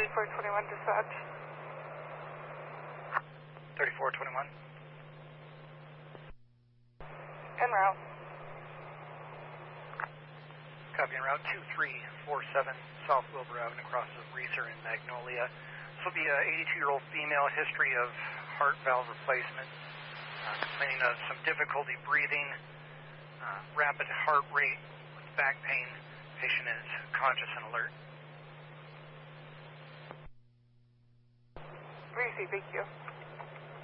3421 dispatch. 3421. En route. Copy en route 2347 South Wilbur Avenue, crosses Reeser and Magnolia. This will be an 82-year-old female, history of heart valve replacement, complaining of some difficulty breathing, rapid heart rate with back pain. Patient is conscious and alert. Received, thank you.